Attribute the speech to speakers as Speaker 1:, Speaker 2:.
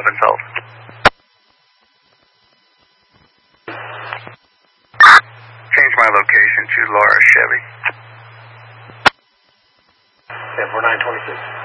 Speaker 1: 11 Salt. Change my location to Laura Chevy.
Speaker 2: 10-4926.